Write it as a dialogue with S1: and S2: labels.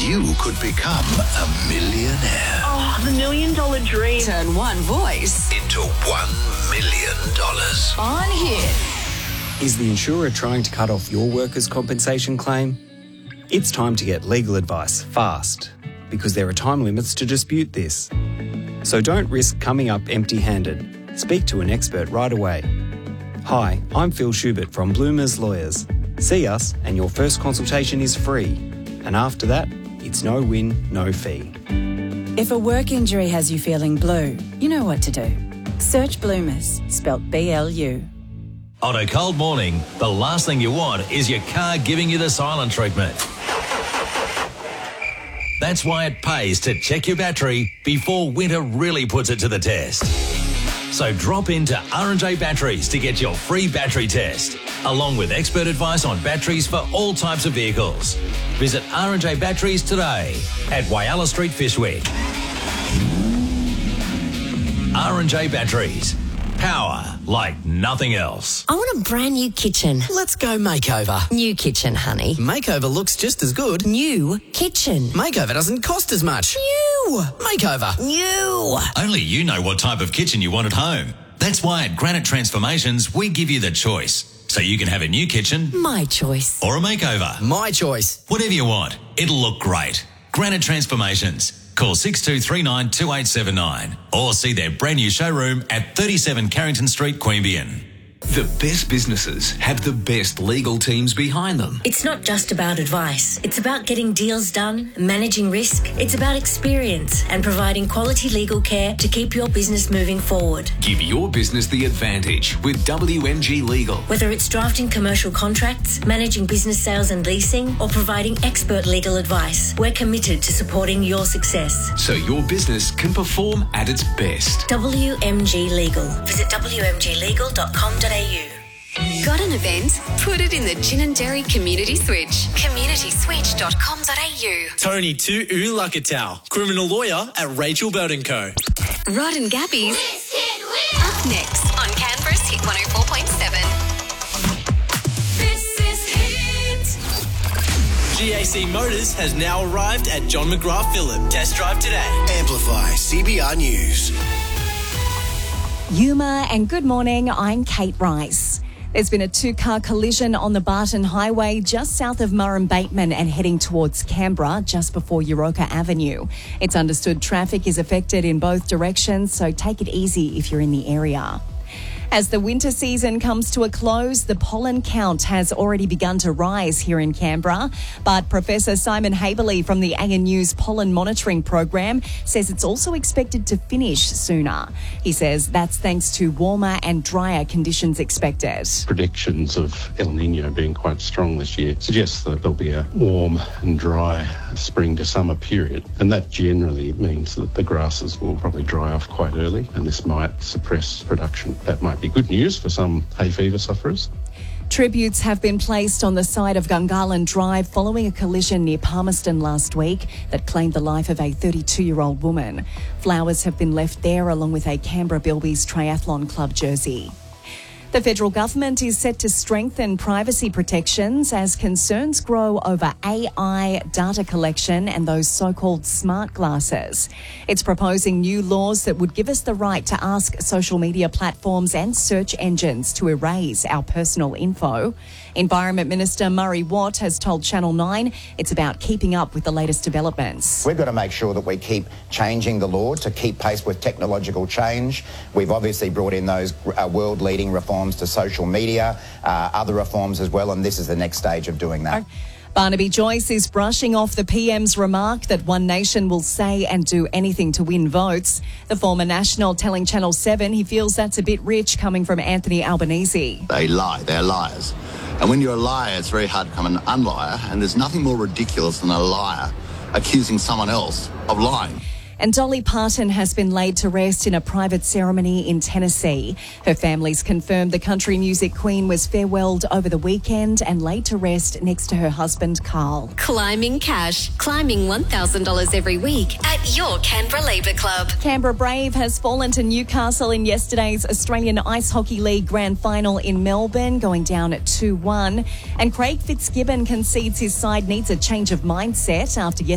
S1: you could become a millionaire.
S2: Oh, the $1 million dream.
S3: Turn one voice
S1: into $1 million.
S3: on Hit.
S4: Is the insurer trying to cut off your workers' compensation claim? It's time to get legal advice fast, because there are time limits to dispute this. So don't risk coming up empty-handed. Speak to an expert right away. Hi, I'm Phil Schubert from Bloomers Lawyers. See us and your first consultation is free. And after that, it's no win, no fee.
S5: If a work injury has you feeling blue, you know what to do. Search Bloomers, spelt B-L-U.
S6: On a cold morning, the last thing you want is your car giving you the silent treatment. That's why it pays to check your battery before winter really puts it to the test. So drop into R&J Batteries to get your free battery test, along with expert advice on batteries for all types of vehicles. Visit R&J Batteries today at Whyalla Street, Fyshwick. R&J Batteries. Power like nothing else.
S7: I want a brand new kitchen.
S8: Let's go makeover.
S7: New kitchen, honey.
S8: Makeover looks just as good.
S7: New kitchen.
S8: Makeover doesn't cost as much.
S7: New.
S8: Makeover.
S7: New.
S6: Only you know what type of kitchen you want at home. That's why at Granite Transformations, we give you the choice. So you can have a new kitchen.
S7: My choice.
S6: Or a makeover.
S8: My choice.
S6: Whatever you want, it'll look great. Granite Transformations. Call 6239 2879 or see their brand new showroom at 37 Carrington Street, Queanbeyan.
S1: The best businesses have the best legal teams behind them.
S9: It's not just about advice. It's about getting deals done, managing risk. It's about experience and providing quality legal care to keep your business moving forward.
S1: Give your business the advantage with WMG Legal.
S9: Whether it's drafting commercial contracts, managing business sales and leasing, or providing expert legal advice, we're committed to supporting your success.
S1: So your business can perform at its best.
S9: WMG Legal. Visit wmglegal.com.au.
S10: Got an event? Put it in the Ginninderry Community Switch. communityswitch.com.au.
S11: Tony Tu Lakatau, criminal lawyer at Rachel Bird & Co.
S10: Rod and Gabby's up next on Canberra's Hit 104.7. This is Hit.
S11: GAC Motors has now arrived at John McGrath Phillip. Test drive today.
S12: Amplify CBR News.
S13: Yuma and good morning, I'm Kate Rice. There's been a two-car collision on the Barton Highway just south of Murrum-Bateman and heading towards Canberra just before Euroka Avenue. It's understood traffic is affected in both directions, so take it easy if you're in the area. As the winter season comes to a close, the pollen count has already begun to rise here in Canberra. But Professor Simon Haberley from the ANU's Pollen Monitoring Program says it's also expected to finish sooner. He says that's thanks to warmer and drier conditions expected.
S14: Predictions of El Niño being quite strong this year suggests that there'll be a warm and dry spring to summer period. And that generally means that the grasses will probably dry off quite early, and this might suppress production. That might be good news for some hay fever sufferers.
S13: Tributes have been placed on the side of Gungahlin Drive following a collision near Palmerston last week that claimed the life of a 32-year-old woman. Flowers have been left there along with a Canberra Bilbies Triathlon Club jersey. The federal government is set to strengthen privacy protections as concerns grow over AI data collection and those so-called smart glasses. It's proposing new laws that would give us the right to ask social media platforms and search engines to erase our personal info. Environment Minister Murray Watt has told Channel 9 it's about keeping up with the latest developments.
S15: We've got to make sure that we keep changing the law to keep pace with technological change. We've obviously brought in those world-leading reforms to social media, other reforms as well, and this is the next stage of doing that.
S13: Barnaby Joyce is brushing off the PM's remark that One Nation will say and do anything to win votes. The former National telling Channel 7 he feels that's a bit rich coming from Anthony Albanese.
S16: They lie, they're liars. And when you're a liar, it's very hard to become an unliar, and there's nothing more ridiculous than a liar accusing someone else of lying.
S13: And Dolly Parton has been laid to rest in a private ceremony in Tennessee. Her family's confirmed the country music queen was farewelled over the weekend and laid to rest next to her husband, Carl.
S10: Climbing cash. Climbing $1,000 every week at your Canberra Labour Club.
S13: Canberra Brave has fallen to Newcastle in yesterday's Australian Ice Hockey League Grand Final in Melbourne, going down at 2-1. And Craig Fitzgibbon concedes his side needs a change of mindset after